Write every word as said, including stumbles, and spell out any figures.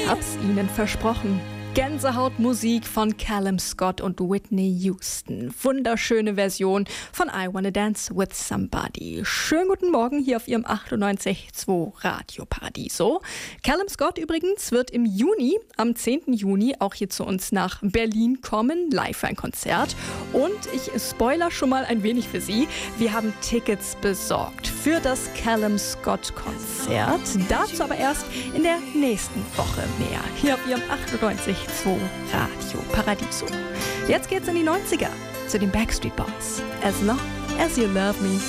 Ich hab's Ihnen versprochen. Gänsehautmusik von Callum Scott und Whitney Houston. Wunderschöne Version von I Wanna Dance with Somebody. Schönen guten Morgen hier auf Ihrem achtundneunzig Komma zwei Radio Paradiso. Callum Scott übrigens wird im Juni, am zehnten Juni, auch hier zu uns nach Berlin kommen, live für ein Konzert. Und ich spoiler schon mal ein wenig für Sie. Wir haben Tickets besorgt für das Callum Scott Konzert. Dazu aber erst in der nächsten Woche mehr. Hier auf Ihrem achtundneunzig Komma zwei Radio Paradiso. Jetzt geht's in die neunziger zu den Backstreet Boys. As long as you love me.